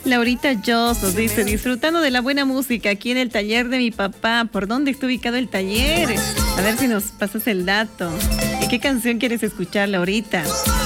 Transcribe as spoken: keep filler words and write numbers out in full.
Laurita Joss nos dice, disfrutando de la buena música aquí en el taller de mi papá. ¿Por dónde está ubicado el taller? A ver si nos pasas el dato. ¿Y qué canción quieres escuchar, Laurita?